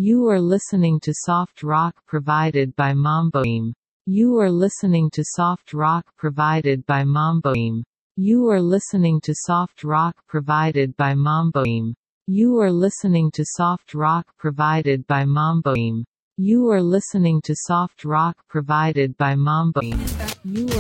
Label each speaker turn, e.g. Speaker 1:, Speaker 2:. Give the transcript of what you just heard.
Speaker 1: You are listening to soft rock provided by Mamboim. You are listening to soft rock provided by Mamboim. You are listening to soft rock provided by Mamboim. You are listening to soft rock provided by Mamboim. You are listening to soft rock provided by Mamboim. You